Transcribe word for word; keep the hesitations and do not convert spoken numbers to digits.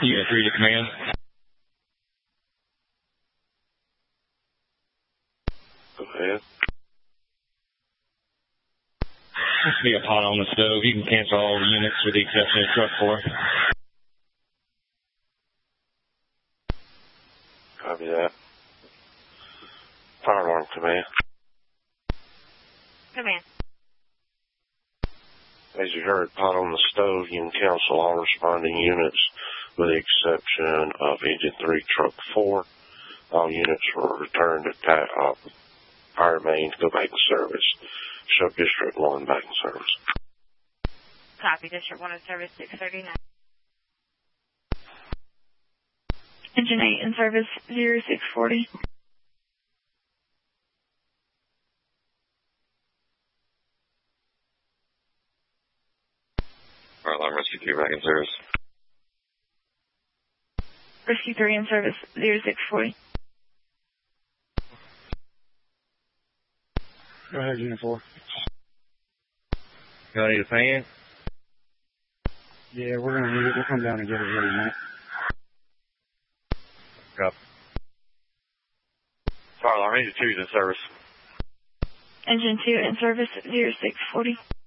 Unit three to command. Go ahead. Be a pot on the stove. You can cancel all the units with the exception of truck four. Copy that. Fire alarm command. Command. As you heard, pot on the stove, you can cancel all responding units with the exception of engine three, truck four. All units were returned to uh, fire main to go back in service. Show District one back in service. Copy. District one in service, six thirty-nine. Engine eight in service, zero six forty. Fire alarm rescue three back in service. Rescue three in service, zero six forty. Go ahead, Unit four. You need a fan? Yeah, we're gonna need it. We'll come down and get it here in a minute. Copy. Fire alarm, engine two is in service. Engine two in service, zero six forty.